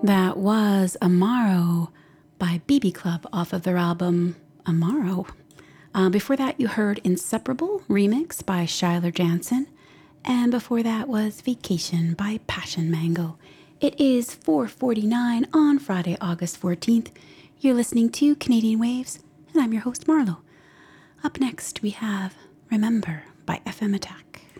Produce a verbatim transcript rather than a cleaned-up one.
That was Amaro by B B Club off of their album Amaro. Uh, before that, you heard Inseparable remix by Shyler Jansen. And before that was Vacation by Passion Mango. It is four forty-nine on Friday, August fourteenth. You're listening to Canadian Waves, and I'm your host, Marlo. Up next, we have Remember by F M Attack.